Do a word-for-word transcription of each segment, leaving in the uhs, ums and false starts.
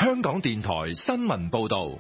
香港電台新聞報道。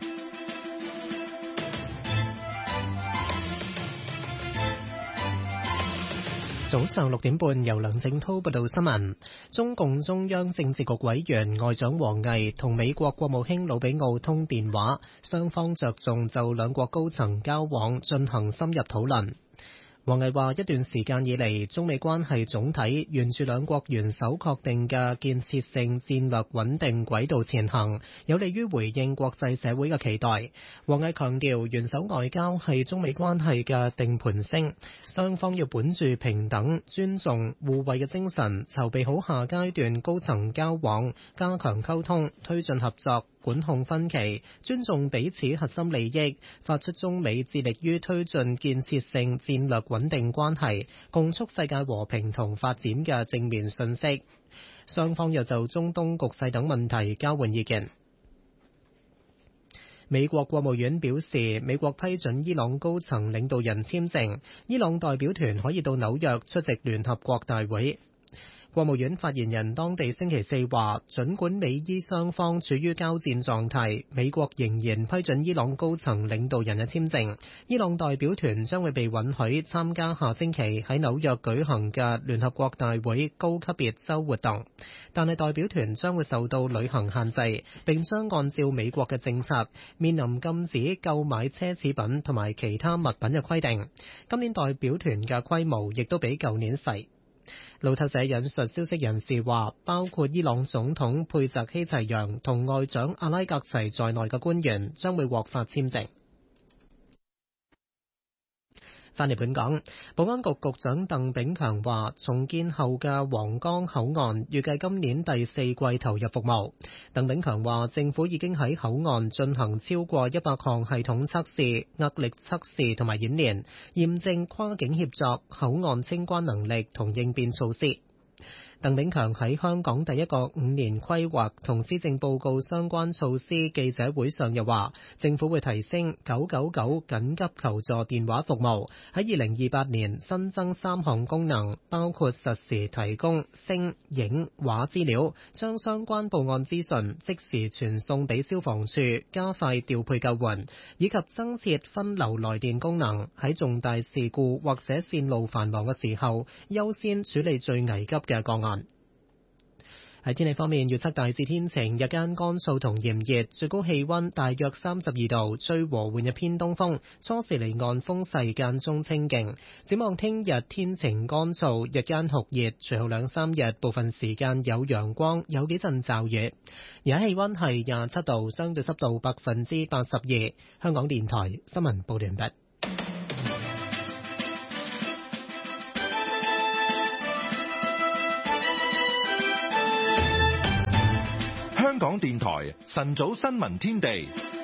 早上六點半，由梁正濤報道新聞。中共中央政治局委員外長王毅同美國國務卿魯比奧通電話，雙方着重就兩國高層交往進行深入討論。王毅話：一段時間以嚟，中美關係總體沿住兩國元首確定嘅建設性戰略穩定軌道前行，有利於回應國際社會嘅期待。王毅強調，元首外交係中美關係嘅定盤星，雙方要本住平等、尊重、互惠嘅精神，籌備好下階段高層交往，加強溝通，推進合作，管控分歧，尊重彼此核心利益，發出中美致力於推進建設性戰略穩定關係，共促世界和平同發展嘅正面訊息。雙方又就中東局勢等問題交換意見。美國國務院表示，美國批准伊朗高層領導人簽證，伊朗代表團可以到紐約出席聯合國大會。國務院發言人當地星期四話，儘管美伊雙方處於交戰狀態，美國仍然批准伊朗高層領導人嘅簽證。伊朗代表團將會被允許參加下星期喺紐約舉行嘅聯合國大會高級別週活動，但係代表團將會受到旅行限制，並將按照美國嘅政策面臨禁止購買奢侈品同埋其他物品嘅規定。今年代表團嘅規模亦都比舊年細。路透社引述消息人士話，包括伊朗總統佩澤希齊揚同外長阿拉格齊在內嘅官員將會獲發簽證。翻嚟本港，保安局局長鄧炳強話，重建後嘅皇崗口岸預計今年第四季投入服務。鄧炳強話，政府已經喺口岸進行超過一百項系統測試、壓力測試同埋演練，驗證跨境協作、口岸清關能力同應變措施。鄧炳強喺香港第一個五年規劃同施政報告相關措施記者會上又話，政府會提升九九九緊急求助電話服務，喺二零二八年新增三項功能，包括實時提供聲、影、畫資料，將相關報案資訊即時傳送俾消防處，加快調配救援，以及增設分流來電功能，喺重大事故或者線路繁忙嘅時候，優先處理最危急嘅個案。喺天氣方面，預測大致天晴，日間乾燥同炎熱，最高氣溫大約三十二度，吹和緩嘅偏東風，初時離岸風勢間中清勁。展望聽日天晴乾燥，日間酷熱，隨後兩三日部分時間有陽光，有幾陣驟雨。而家氣溫係廿七度，相對濕度百分之八十二。香港電台新聞報完畢。 香港電台晨早新聞天地，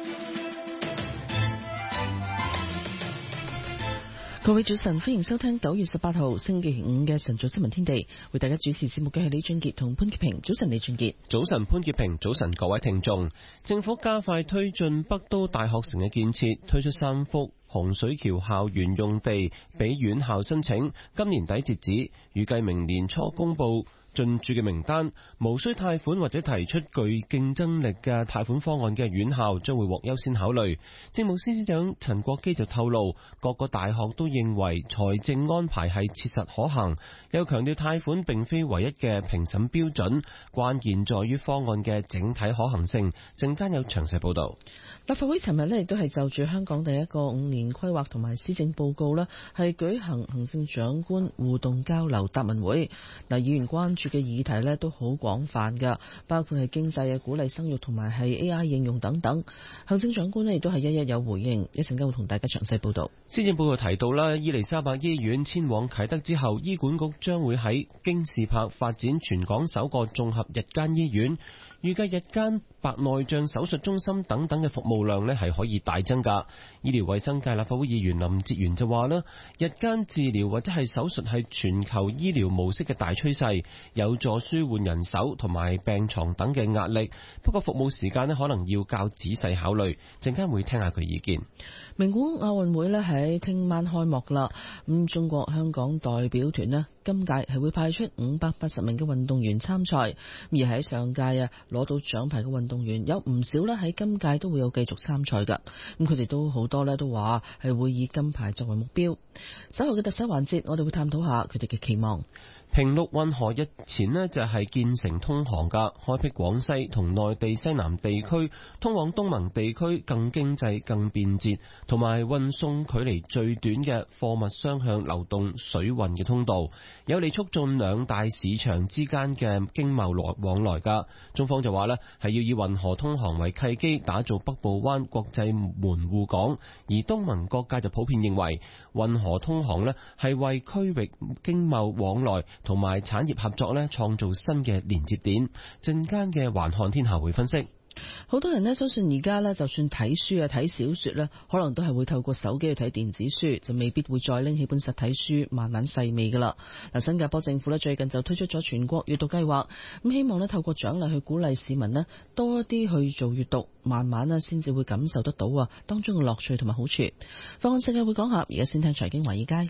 各位早晨，歡迎收聽九月十八號星期五嘅晨早新聞天地，為大家主持節目嘅係李俊傑同潘潔平。早晨，李俊傑。 早晨，潘潔平。早晨，各位聽眾。政府加快推進北都大學城嘅建設，推出三幅洪水橋校園用地俾院校申請，今年底截止，預計明年初公布進駐嘅名單，無需貸款或者提出具競爭力嘅貸款方案嘅院校將會獲優先考慮。政務司司長陳國基就透露，各個大學都認為財政安排係切實可行，又強調貸款並非唯一嘅評審標準，關鍵在於方案嘅整體可行性。陣間有詳細報導。 立法會尋日呢亦都係就住香港第一個五年規劃同埋施政報告呢係舉行行政長官互動交流答問會。嗱，議員關注嘅議題呢都好廣泛㗎，包括係經濟啊、鼓勵生育同埋係 A I 應用等等。行政長官呢亦都係一一有回應，一陣間會同大家詳細報導。 施政報告提到啦，伊利沙伯醫院遷往啟德之後，醫管局將會喺京士柏發展全港首個綜合日間醫院。預計日間白內障手術中心等等嘅服務量呢係可以大增㗎。醫療衛生界立法會議員林哲玄就話啦，日間治療或者係手術係全球醫療模式嘅大趨勢，有助舒緩人手同埋病床等嘅壓力。不過服務時間呢可能要較仔細考慮。陣間會聽下佢意見。 名古屋亞運會呢喺聽晚開幕啦。咁中國香港代表團呢今屆係會派出五百八十名嘅運動員參賽，而喺上屆啊攞到獎牌嘅運動員有唔少咧，喺今屆都會有繼續參賽㗎。咁佢哋都好多咧都話係會以金牌作為目標。稍後嘅特首環節，我哋會探討下佢哋嘅期望。 平陸運河日前呢就係建成通航㗎，開闢廣西同內地西南地區通往東盟地區更經濟、更便捷同埋運送距離最短嘅貨物雙向流動水運嘅通道，有利促進兩大市場之間嘅經貿來往來㗎。中方就話呢係要以運河通航為契機，打造北部灣國際門戶港，而東盟各界就普遍認為運河通航呢係為區域經貿往來同埋產業合作咧，創造新嘅連接點。陣間嘅環看天下會分析， 好多人咧相信而家咧，就算睇書啊、睇小說咧，可能都係會透過手機去睇電子書，就未必會再拎起本實體書慢慢細味噶啦。嗱，新加坡政府咧最近就推出咗全國閱讀計劃，咁希望咧透過獎勵去鼓勵市民咧多一啲去做閱讀，慢慢咧先至會感受得到啊當中嘅樂趣同埋好處。放眼世界會講下，而家先聽財經華爾街。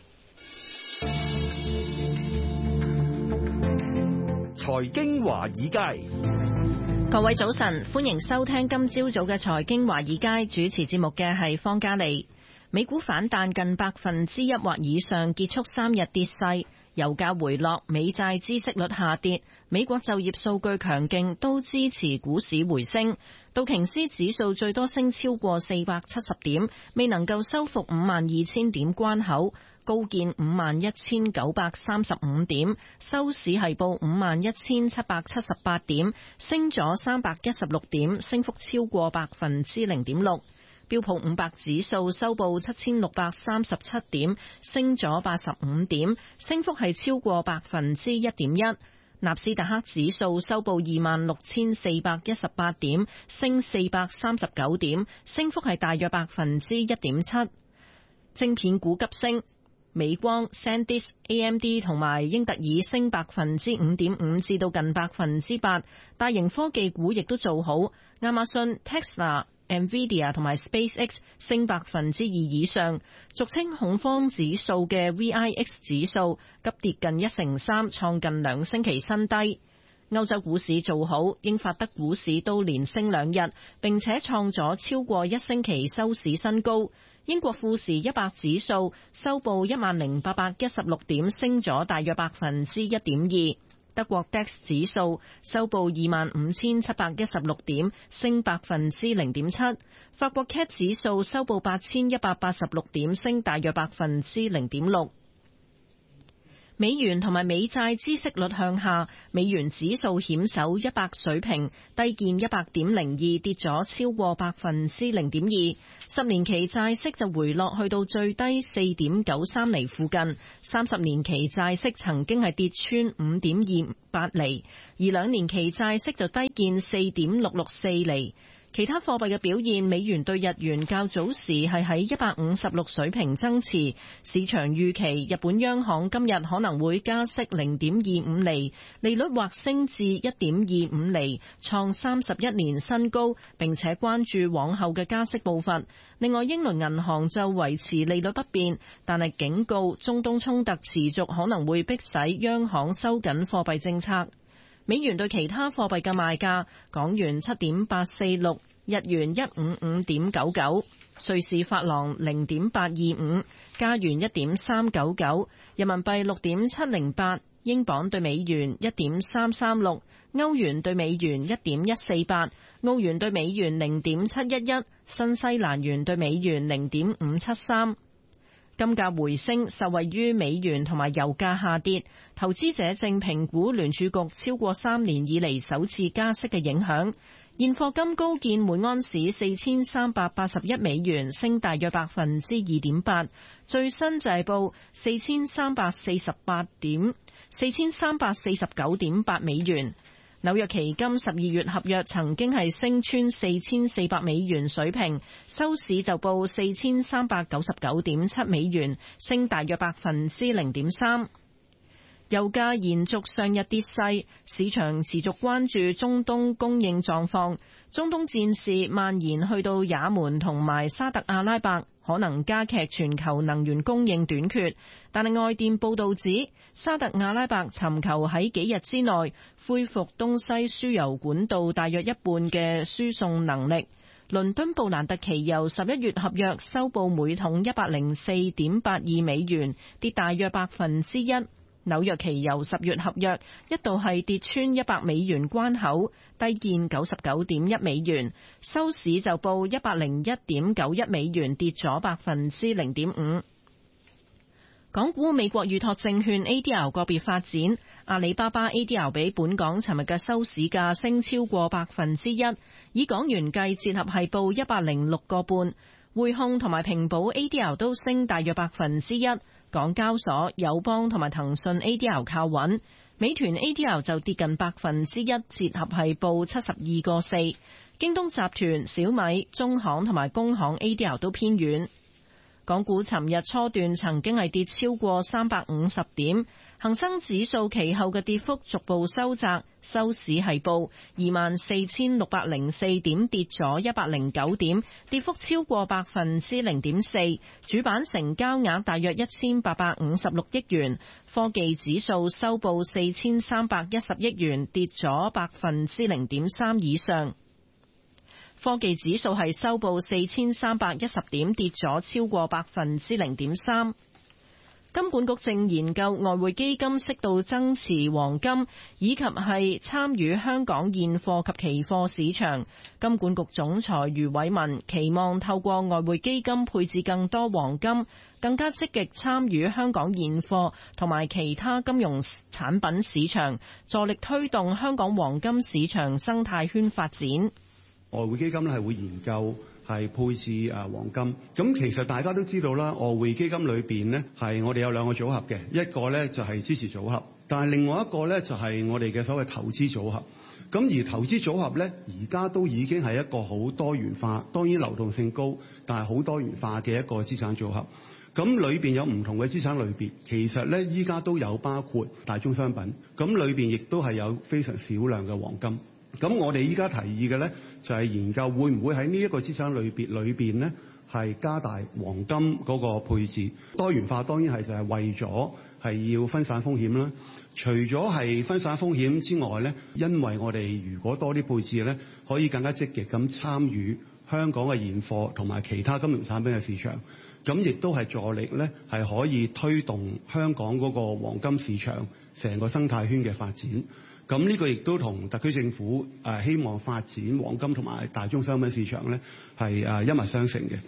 財經華爾街， 各位早晨，歡迎收聽今朝早嘅財經華爾街，主持節目嘅係方嘉利。美股反彈近百分之一或以上，結束三日跌勢。油價回落，美債孳息率下跌，美國就業數據強勁，都支持股市回升。道瓊斯指數最多升超過四百七十點，未能夠收復五萬二千點關口，高見五萬一千九百三十五點，收市係報五萬一千七百七十八點，升咗三百一十六點，升幅超過百分之零點六。標普五百指數收報七千六百三十七點，升咗八十五點，升幅係超過百分之一點一。納斯達克指數收報二萬六千四百一十八點，升四百三十九點，升幅係大約百分之一點七。晶片股急升，美光、SanDisk、A M D 同埋英特爾升百分之五點五至到近百分之八，大型科技股亦都做好，亞馬遜、Tesla、Nvidia 同埋 SpaceX 升百分之二以上，俗稱恐慌指數嘅 V I X 指數急跌近一成三，創近兩星期新低。歐洲股市做好，英法德股市都連升兩日，並且創咗超過一星期收市新高。英國富時一百指數收報一萬零八百一十六點，升咗大約百分之一點二。德國 D A X 指數收報二萬五千七百一十六點，升百分之零點七。法國 C A C 指數收報八千一百八十六點，升大約百分之零點六。美元同埋美債孳息率向下，美元指數險守一百水平，低見一百點零二，跌咗超過百分之零點二。十年期債息就回落去到最低四點九三厘附近，三十年期債息曾經係跌穿五點二八厘，而兩年期債息就低見四點六六四厘。其他貨幣嘅表現，美元對日元較早時係喺一百五十六水平增持，市場預期日本央行今日可能會加息零點二五厘，利率或升至一點二五厘，創三十一年新高，並且關注往後嘅加息步伐。另外，英倫銀行就維持利率不變，但係警告中東衝突持續可能會迫使央行收緊貨幣政策。美元對其他貨幣嘅賣價：港元七點八四六，日元一五五點九九，瑞士法郎零點八二五，加元一點三九九，人民幣六點七零八，英鎊對美元一點三三六，歐元對美元一點一四八，澳元對美元零點七一一，新西蘭元對美元零點五七三。金價回升，受惠於美元同埋油價下跌，投資者正評估聯儲局超過三年以嚟首次加息嘅影響。現貨金高見每安士四千三百八十一美元，升大約百分之二點八，最新就係報四千三百四十八點，四千三百四十九點八美元。紐約期金十二月合約曾經係升穿四千四百美元水平，收市就報四千三百九十九點七美元，升大約百分之零點三。 油價延續上日跌勢，市場持續關注中東供應狀況。中東戰事蔓延去到也門同埋沙特阿拉伯，可能加劇全球能源供應短缺。但係外電報道指，沙特阿拉伯尋求喺幾日之內恢復東西輸油管道大約一半嘅輸送能力。倫敦布蘭特期油十一月合約收報每桶一百零四點八二美元，跌大約百分之一。紐約期油十月合約一度係跌穿一百美元關口，低見九十九點一美元，收市就報一百零一點九一美元，跌咗百分之零點五。港股美國預託證券 A D R 個別發展，阿里巴巴 A D R 比本港尋日嘅收市價升超過百分之一，以港元計折合係報一百零六個半。匯控同埋平保 A D R 都升大約百分之一。港交所、友邦同埋騰訊 A D R 靠穩，美團 A D R 就跌近百分之一，折合係報七十二個四。京東集團、小米、中行同埋工行 A D R 都偏軟。港股尋日初段曾經係跌超過三百五十點，恒生指數其後嘅跌幅逐步收窄，收市係報二萬四千六百零四點，跌咗一百零九點，跌幅超過百分之零點四。主板成交額大約一千八百五十六億元，科技指數收報四千三百一十億元，跌咗百分之零點三以上。科技指數係收報四千三百一十點，跌咗超過百分之零點三。金管局正研究外匯基金適度增持黃金，以及係參與香港現貨及期貨市場。金管局總裁余偉文期望透過外匯基金配置更多黃金，更加積極參與香港現貨同埋其他金融產品市場，助力推動香港黃金市場生態圈發展。 外匯基金咧係會研究係配置誒黃金，咁其實大家都知道啦，外匯基金裏邊呢係我哋有兩個組合嘅，一個咧就係支持組合，但係另外一個咧就係我哋嘅所謂投資組合。咁而投資組合咧，而家都已經係一個好多元化，當然流動性高，但係好多元化嘅一個資產組合。咁裏邊有唔同嘅資產類別，其實咧依家都有包括大宗商品，咁裏邊亦都係有非常少量嘅黃金。咁我哋依家提議嘅咧，就係研究會唔會喺呢一個資產類別裏邊咧，係加大黃金嗰個配置。多元化當然係就係為咗係要分散風險啦。除咗係分散風險之外咧，因為我哋如果多啲配置咧，可以更加積極咁參與香港嘅現貨同埋其他金融產品嘅市場，咁亦都係助力咧，係可以推動香港嗰個黃金市場成個生態圈嘅發展。咁呢個亦都同特區政府誒希望發展黃金同埋大宗商品市場咧，係誒一脈相承嘅。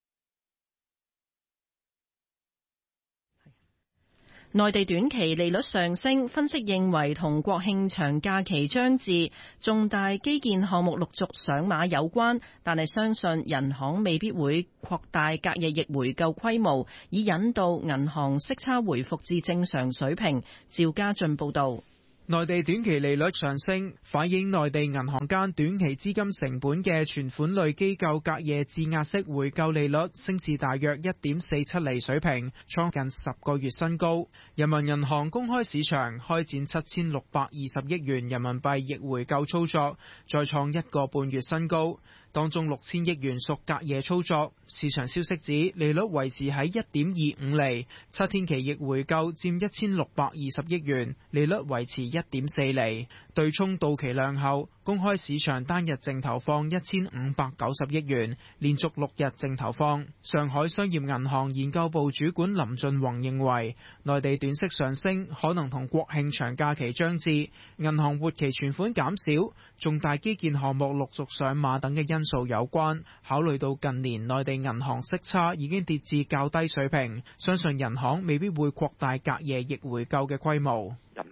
內地短期利率上升，分析認為同國慶長假期將至、重大基建項目陸續上馬有關，但係相信人行未必會擴大隔夜逆回購規模，以引導銀行息差回復至正常水平。趙家俊報導。 內地短期利率上升，反映內地銀行間短期資金成本嘅存款類機構隔夜質押式回購利率升至大約一點四七厘水平，創近十個月新高。人民銀行公開市場開展七千六百二十億元人民幣逆回購操作，再創一個半月新高。當中六千億元屬隔夜操作。市場消息指利率維持喺一點二五厘，七天期逆回購佔一千六百二十億元，利率維持一點四厘。對沖到期量後，公開市場單日淨投放一千五百九十億元，連續六日淨投放。上海商業銀行研究部主管林俊宏認為，內地短息上升可能同國慶長假期將至、銀行活期存款減少、重大基建項目陸續上馬等嘅因素有關。考慮到近年內地銀行息差已經跌至較低水平，相信人行未必會擴大隔夜逆回購嘅規模。 銀行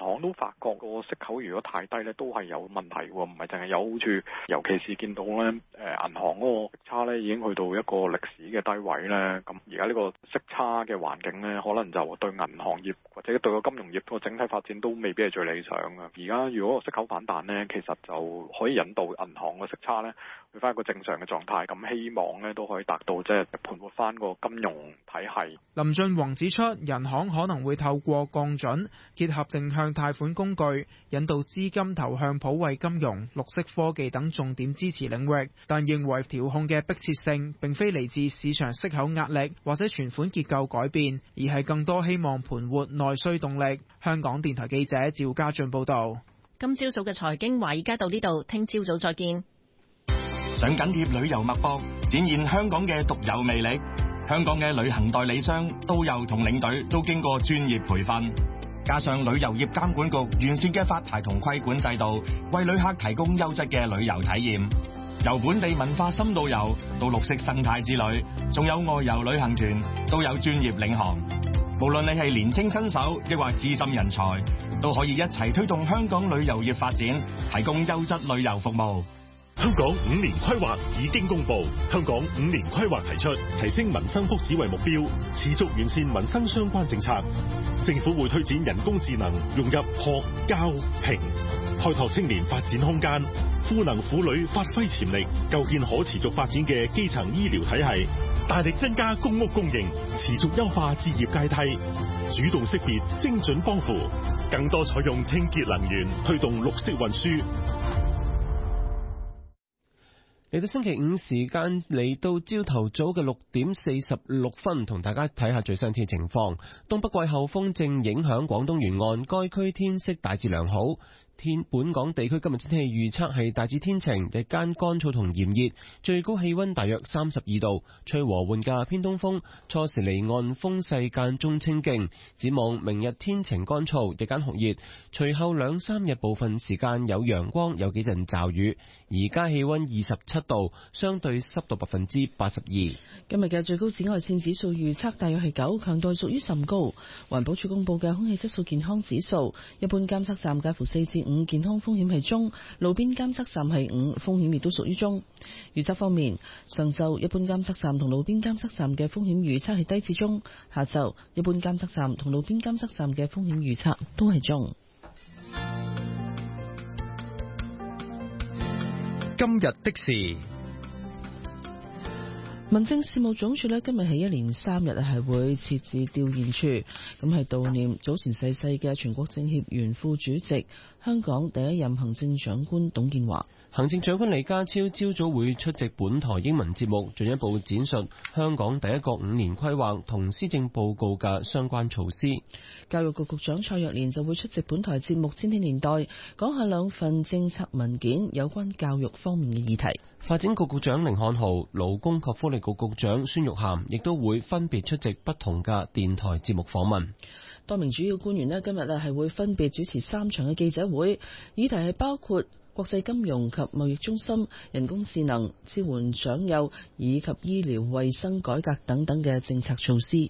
行都發覺個息口如果太低咧，都係有問題喎，唔係淨係有好處。尤其是見到咧，誒銀行嗰個息差咧已經去到一個歷史嘅低位咧。咁而家呢個息差嘅環境咧，可能就對銀行業或者對個金融業個整體發展都未必係最理想嘅。而家如果個息口反彈咧，其實就可以引導銀行個息差咧去翻一個正常嘅狀態。咁希望咧都可以達到即係盤活翻個金融體系。 林俊宏指出，人行可能會透過降準結合定向貸款工具，引導資金投向普惠金融、綠色科技等重點支持領域，但認為調控嘅迫切性並非嚟自市場息口壓力或者存款結構改變，而係更多希望盤活內需動力。香港電台記者趙家俊報道。 今朝早嘅財經華爾街到呢度，聽朝早再見。 想緊貼旅遊脈搏，展現香港嘅獨有魅力。香港嘅旅行代理商、導遊同領隊都經過專業培訓，加上旅遊業監管局完善嘅發牌同規管制度，為旅客提供優質嘅旅遊體驗。由本地文化深度遊到綠色生態之旅，仲有外遊旅行團，都有專業領航。無論你係年輕新手，抑或資深人才，都可以一齊推動香港旅遊業發展，提供優質旅遊服務。 香港五年規劃已經公布，香港五年規劃提出提升民生福祉為目標，持續完善民生相關政策。政府會推展人工智能融入學、教、評，開拓青年發展空間，賦能婦女發揮潛力，構建可持續發展嘅基層醫療體系，大力增加公屋供應，持續優化置業階梯，主動識別精準幫扶，更多採用清潔能源，推動綠色運輸。 嚟到星期五時間，嚟到朝頭早嘅六點四十六分，同大家睇下最新天氣情況。東北季候風正影響廣東沿岸，該區天色大致良好。天本港地區今日天氣預測係大致天晴，日間乾燥同炎熱，最高氣溫大約三十二度，吹和緩嘅偏東風，初時離岸風勢間中清勁。展望明日天晴乾燥，日間酷熱，隨後兩三日部分時間有陽光，有幾陣驟雨。而家氣溫二十七度，相對濕度百分之八十二。 今日嘅最高紫外線指數預測大約係九，強度屬於甚高。環保署公布嘅空氣質素健康指數，一般監測站介乎四至五，健康風險係中；路邊監測站係五，風險亦都屬於中。預測方面，上晝一般監測站同路邊監測站嘅風險預測係低至中；下晝一般監測站同路邊監測站嘅風險預測都係中。 今日的事， 民政事務總署呢今日係一連三日係會設置吊唁處，咁係悼念早前逝世嘅全國政協原副主席、香港第一任行政長官董建華。 行政長官李家超朝早會出席本台英文節目，進一步展述香港第一個五年規劃同施政報告嘅相關措施。 教育局局長蔡若蓮就會出席本台節目《千禧年代》，講下兩份政策文件有關教育方面嘅議題。 發展局局長甯漢豪、勞工及福利局局長孫玉菡亦都會分別出席不同嘅電台節目訪問。 多名主要官員呢今日啊係會分別主持三場嘅記者會，議題係包括國際金融及貿易中心、人工智能、支援長幼以及醫療衛生改革等等嘅政策措施。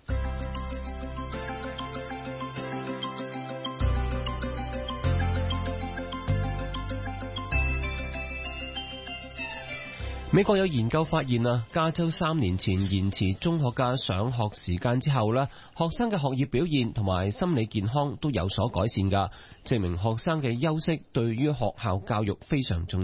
美國有研究發現啊，加州三年前延遲中學嘅上學時間之後呢，學生嘅學業表現同埋心理健康都有所改善㗎，證明學生嘅休息對於學校教育非常重要。